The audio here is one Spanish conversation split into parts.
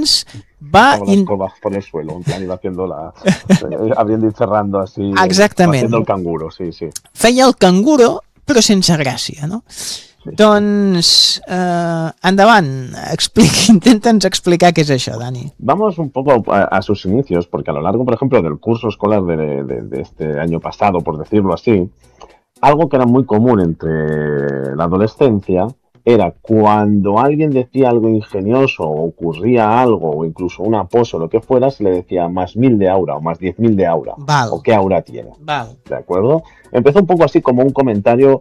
abans va... Como la escoba por el suelo, en plan iba haciendo abriendo y cerrando así. Exactament. Haciendo el canguro, sí. Feia el canguro, però sense gràcia, no? Sí. Doncs, endavant, intenta'ns explicar què és això, Dani. Vamos un poco a sus inicios, porque a lo largo, por ejemplo, del curso escolar de este año pasado, por decirlo así, algo que era muy común entre la adolescencia era cuando alguien decía algo ingenioso o ocurría algo o incluso una pose o lo que fuera, se le decía más 1000 de aura o más 10.000 de aura. Val. O qué aura tiene. Val. ¿De acuerdo? Empezó un poco así como un comentario,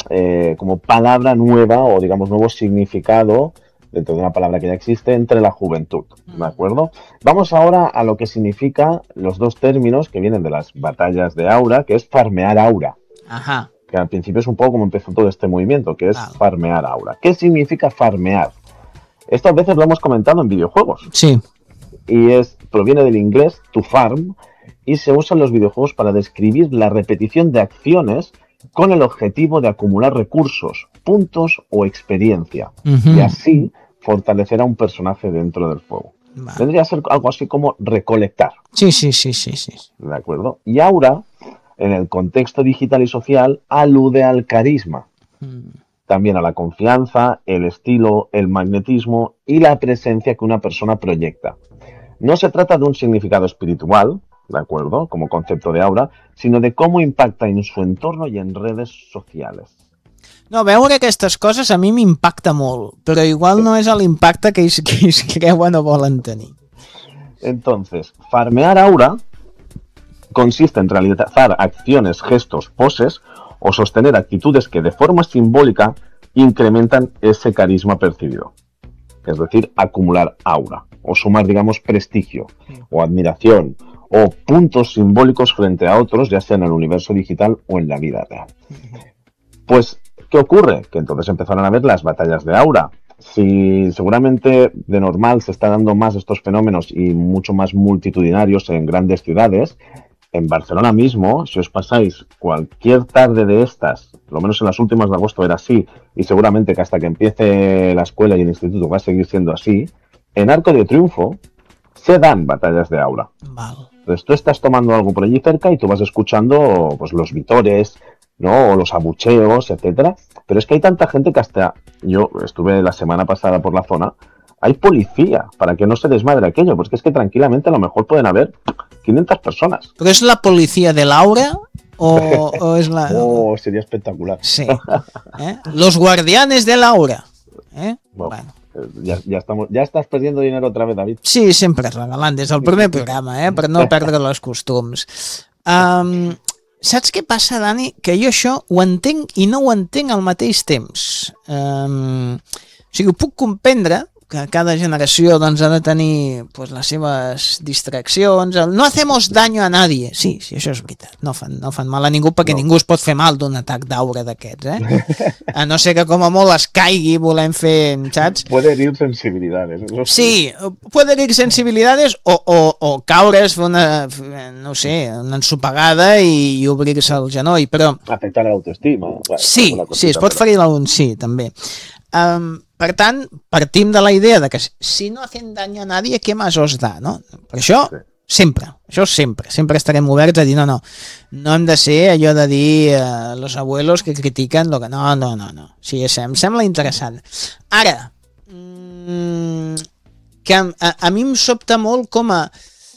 como palabra nueva o digamos nuevo significado dentro de una palabra que ya existe entre la juventud. ¿De acuerdo? Vamos ahora a lo que significa los dos términos que vienen de las batallas de aura, que es farmear aura. Ajá. Que al principio es un poco como empezó todo este movimiento, que es farmear aura. ¿Qué significa farmear? Esto a veces lo hemos comentado en videojuegos. Sí. Y proviene del inglés to farm y se usa en los videojuegos para describir la repetición de acciones con el objetivo de acumular recursos, puntos o experiencia. Y así fortalecer a un personaje dentro del juego. Vale. Vendría a ser algo así como recolectar. Sí. ¿De acuerdo? Y aura, en el contexto digital y social, alude al carisma. También a la confianza, el estilo, el magnetismo y la presencia que una persona proyecta. No se trata de un significado espiritual, ¿de acuerdo?, como concepto de aura, sino de cómo impacta en su entorno y en redes sociales. No, veure aquestes coses a mi m'impacta molt, però igual no és l'impacte que ells creuen o volen tenir. Entonces, farmear aura consiste en realizar acciones, gestos, poses o sostener actitudes que de forma simbólica incrementan ese carisma percibido. Es decir, acumular aura o sumar, digamos, prestigio o admiración o puntos simbólicos frente a otros, ya sea en el universo digital o en la vida real. Pues, ¿qué ocurre? Que entonces empezaron a ver las batallas de aura. Si seguramente de normal se está dando más estos fenómenos y mucho más multitudinarios en grandes ciudades, en Barcelona mismo, si os pasáis cualquier tarde de estas, por lo menos en las últimas de agosto era así, y seguramente que hasta que empiece la escuela y el instituto va a seguir siendo así, en Arco de Triunfo se dan batallas de aura. Val. Entonces tú estás tomando algo por allí cerca y tú vas escuchando pues los vitores, ¿no?, o los abucheos, etcétera. Pero es que hay tanta gente que hasta yo estuve la semana pasada por la zona, hay policía para que no se desmadre aquello, porque es que tranquilamente a lo mejor pueden haber 500 personas. ¿Pero es la policía de Laura o es la...? Oh, sería espectacular. Sí. Los guardianes de Laura. Bueno. Ya estás perdiendo dinero otra vez, David. Sí, sempre regalant des del primer programa, per no perdre els costums. Saps què passa, Dani? Que jo això ho entenc i no ho entenc al mateix temps. O sigui, ho puc comprendre, que cada generació doncs, ha de tenir pues, les seves distraccions. No hacemos daño a nadie. Sí, això és veritat. No fan mal a ningú perquè ningú es pot fer mal d'un atac d'aura d'aquests. A no ser que com a molt es caigui volem fer, saps? Puede herir sensibilidades. Sí, puede herir sensibilidades o caure's, fer una, no sé, una ensopegada i obrir-se el genoll, però... Afectar l'autoestima. Sí, es pot ferir un sí, també. Per tant, partim de la idea de que si no hacen daño a nadie, ¿qué más os da? No? Per això, sempre estarem oberts a dir no hem de ser allò de dir los abuelos que critiquen lo que... No. Sí, em sembla interessant. Ara, que a mi em sobta molt com a...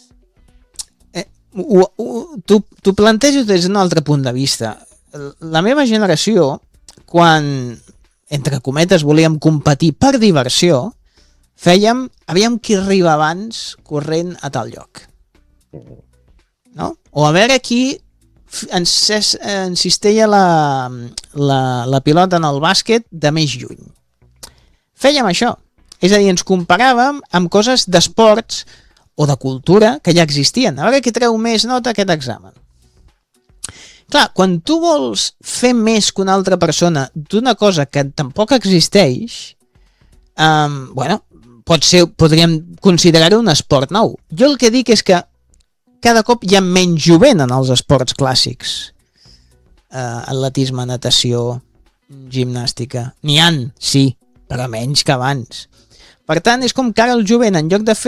Tu planteges des d'un altre punt de vista. La meva generació, quan... entre cometes, volíem competir per diversió, aviam qui arriba abans corrent a tal lloc. No? O a veure qui encistella la pilota en el bàsquet de més lluny. Fèiem això. És a dir, ens comparàvem amb coses d'esports o de cultura que ja existien. A veure qui treu més nota aquest examen. Clar, quan tu vols fer més que una altra persona d'una cosa que tampoc existeix, podríem considerar-ho un esport nou. Jo el que dic és que cada cop hi ha menys jovent en els esports clàssics. Atletisme, natació, gimnàstica. N'hi han, sí, però menys que abans. Per tant, és com que ara el jovent, en lloc de fer